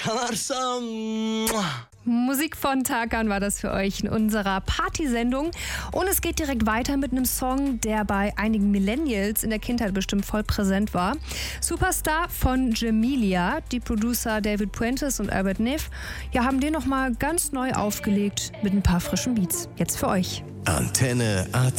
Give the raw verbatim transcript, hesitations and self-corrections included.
sanırsam. Musik von Tarkan war das für euch in unserer Partysendung. Und es geht direkt weiter mit einem Song, der bei einigen Millennials in der Kindheit bestimmt voll präsent war. Superstar von Jamelia. Die Producer David Puentes und Albert Neff ja, haben den nochmal ganz neu aufgelegt mit ein paar frischen Beats. Jetzt für euch. Antenne A T.